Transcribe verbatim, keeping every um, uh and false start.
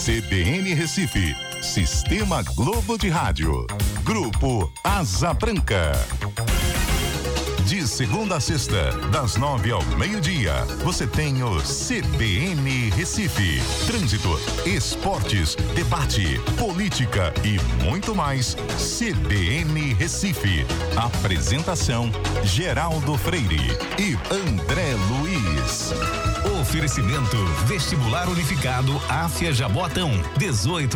C B N Recife, Sistema Globo de Rádio, Grupo Asa Branca. De segunda a sexta, das nove ao meio-dia, você tem o C B N Recife. Trânsito, esportes, debate, política e muito mais. C B N Recife. Apresentação: Geraldo Freire e André Luiz. Oferecimento Vestibular Unificado Áfia Jaboatão, dezoito